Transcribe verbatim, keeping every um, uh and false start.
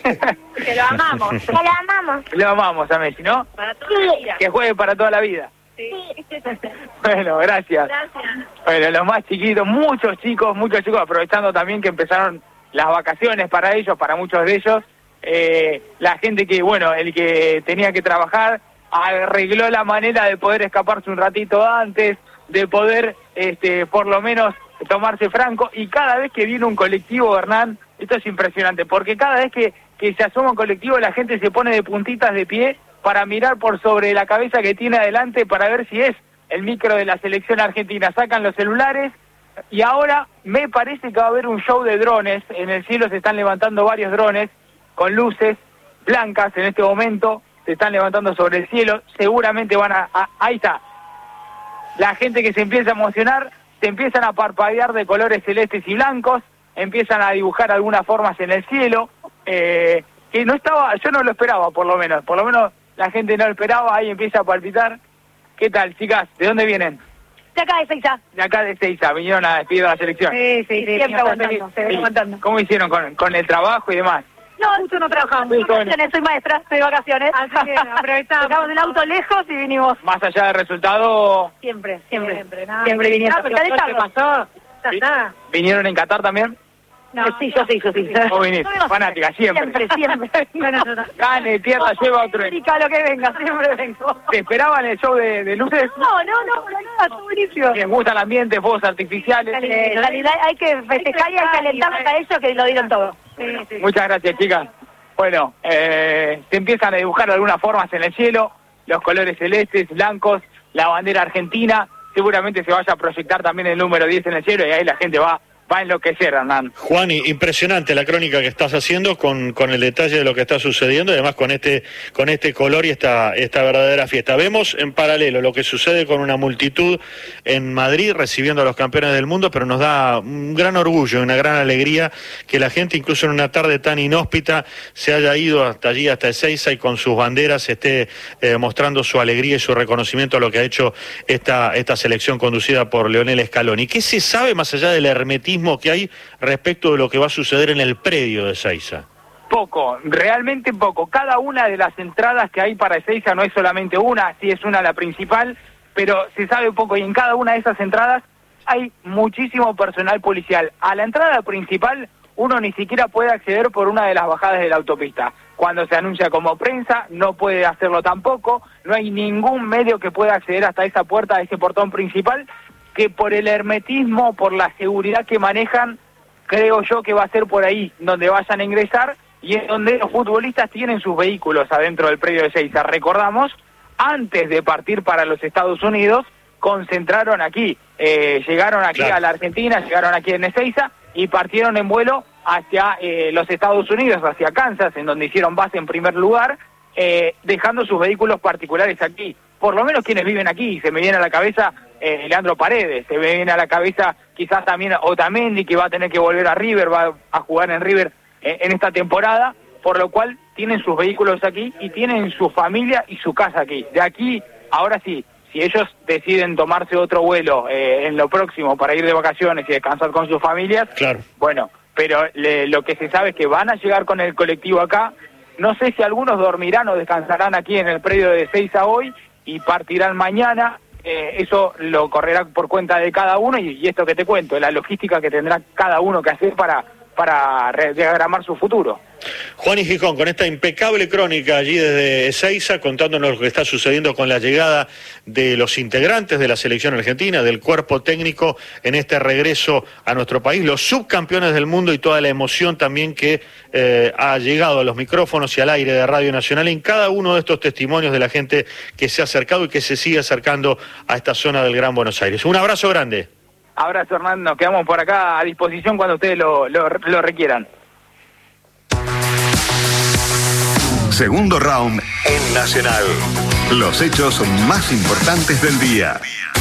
Que lo amamos. Que lo amamos. Lo amamos a Messi, ¿no? Para toda la vida. Que juegue para toda la vida. Sí. Bueno, gracias. Gracias. Bueno, los más chiquitos, muchos chicos, muchos chicos, aprovechando también que empezaron las vacaciones para ellos, para muchos de ellos. Eh, la gente que, bueno, el que tenía que trabajar, arregló la manera de poder escaparse un ratito antes, de poder, este, por lo menos, tomarse franco. Y cada vez que viene un colectivo, Hernán, esto es impresionante, porque cada vez que, que se asoma un colectivo, la gente se pone de puntitas de pie para mirar por sobre la cabeza que tiene adelante para ver si es el micro de la selección argentina. Sacan los celulares y ahora me parece que va a haber un show de drones. En el cielo se están levantando varios drones con luces blancas en este momento, se están levantando sobre el cielo, seguramente van a... a ahí está, la gente que se empieza a emocionar, se empiezan a parpadear de colores celestes y blancos, empiezan a dibujar algunas formas en el cielo, eh, que no estaba, yo no lo esperaba por lo menos, por lo menos la gente no lo esperaba, ahí empieza a palpitar. ¿Qué tal, chicas? ¿De dónde vienen? De acá de Seiza. De acá de Seiza, vinieron a despedir a la selección. Sí, sí, sí. Siempre aguantando, se ven Sí. aguantando. ¿Cómo hicieron con, con el trabajo y demás? No, justo no trabajamos. Sí, Estoy de vacaciones, soy maestra, estoy de vacaciones. Así que aprovechamos. Sacamos el auto lejos y vinimos. Más allá del resultado, Siempre, siempre. Siempre, nada. Siempre viniendo. Ah, pero Fíjate, todo lo que Carlos. pasó, ya vi- está. ¿vinieron en Qatar también? No, sí, yo sí, yo sí. Vos viniste, Yo vengo fanática, siempre. Siempre, siempre. Bueno, yo no. Gane, tierra, lleva otro. América, lo que venga, siempre vengo. ¿Te esperaban el show de, de luces? No, no, no, para nada, todo buenísimo. ¿Les gusta el ambiente, fuegos artificiales? Eh, realidad, hay que festejar y hay que alentarlos a ellos que lo dieron todo. Sí, sí. Muchas gracias, chicas. Bueno, eh, se empiezan a dibujar algunas formas en el cielo, los colores celestes, blancos, la bandera argentina, seguramente se vaya a proyectar también el número diez en el cielo y ahí la gente va, va a enloquecer, Hernán. Juan, y- impresionante la crónica que estás haciendo con, con el detalle de lo que está sucediendo y además con este, con este color y esta, esta verdadera fiesta. Vemos en paralelo lo que sucede con una multitud en Madrid recibiendo a los campeones del mundo, pero nos da un gran orgullo, una gran alegría que la gente, incluso en una tarde tan inhóspita, se haya ido hasta allí, hasta Ezeiza, y con sus banderas esté eh, mostrando su alegría y su reconocimiento a lo que ha hecho esta, esta selección conducida por Lionel Scaloni. ¿Qué se sabe más allá del hermetismo que hay respecto de lo que va a suceder en el predio de Ezeiza? Poco, realmente poco. Cada una de las entradas que hay para Ezeiza no es solamente una, sí es una la principal, pero se sabe poco y en cada una de esas entradas hay muchísimo personal policial. A la entrada principal uno ni siquiera puede acceder por una de las bajadas de la autopista. Cuando se anuncia como prensa no puede hacerlo tampoco, no hay ningún medio que pueda acceder hasta esa puerta, ese portón principal, que por el hermetismo, por la seguridad que manejan, creo yo que va a ser por ahí donde vayan a ingresar y es donde los futbolistas tienen sus vehículos adentro del predio de Ezeiza. Recordamos, antes de partir para los Estados Unidos, concentraron aquí, eh, llegaron aquí Claro. a la Argentina, llegaron aquí en Ezeiza y partieron en vuelo hacia eh, los Estados Unidos, hacia Kansas, en donde hicieron base en primer lugar, eh, dejando sus vehículos particulares aquí. Por lo menos quienes viven aquí, se me viene a la cabeza eh, Leandro Paredes, se me viene a la cabeza quizás también Otamendi, que va a tener que volver a River, va a jugar en River eh, en esta temporada, por lo cual tienen sus vehículos aquí y tienen su familia y su casa aquí. De aquí, ahora sí, si ellos deciden tomarse otro vuelo eh, en lo próximo para ir de vacaciones y descansar con sus familias, Claro. bueno, pero le, lo que se sabe es que van a llegar con el colectivo acá. No sé si algunos dormirán o descansarán aquí en el predio de Ezeiza hoy y partirán mañana. Eh, eso lo correrá por cuenta de cada uno y, y esto que te cuento, la logística que tendrá cada uno que hacer para, para diagramar su futuro. Juan y Gijón, con esta impecable crónica allí desde Ezeiza, contándonos lo que está sucediendo con la llegada de los integrantes de la selección argentina, del cuerpo técnico en este regreso a nuestro país, los subcampeones del mundo y toda la emoción también que eh, ha llegado a los micrófonos y al aire de Radio Nacional en cada uno de estos testimonios de la gente que se ha acercado y que se sigue acercando a esta zona del Gran Buenos Aires. Un abrazo grande. Abrazo, Hernán, nos quedamos por acá a disposición cuando ustedes lo, lo, lo requieran. Segundo round en Nacional. Los hechos más importantes del día.